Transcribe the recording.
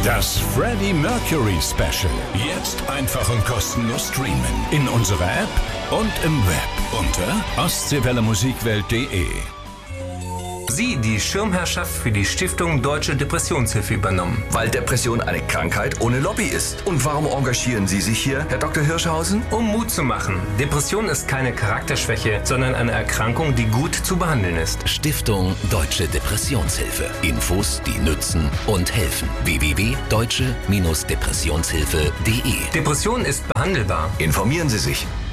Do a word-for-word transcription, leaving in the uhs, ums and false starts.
Das Freddie Mercury Special. Jetzt einfach und kostenlos streamen. In unserer App und im Web unter ostseewelle-musikwelt punkt de. Sie die Schirmherrschaft für die Stiftung Deutsche Depressionshilfe übernommen. Weil Depression eine Krankheit ohne Lobby ist. Und warum engagieren Sie sich hier, Herr Doktor Hirschhausen? Um Mut zu machen. Depression ist keine Charakterschwäche, sondern eine Erkrankung, die gut zu behandeln ist. Stiftung Deutsche Depressionshilfe. Infos, die nützen und helfen. w w w punkt deutsche Depressionshilfe punkt de. Depression ist behandelbar. Informieren Sie sich.